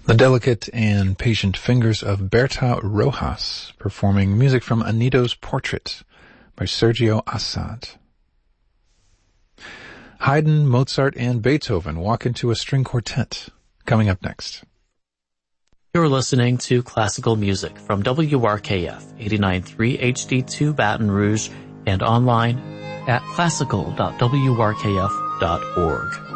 The delicate and patient fingers of Berta Rojas, performing music from Anito's Portrait by Sergio Assad. Haydn, Mozart, and Beethoven walk into a string quartet. Coming up next. You're listening to classical music from WRKF 89.3 HD2 Baton Rouge and online at classical.wrkf.org.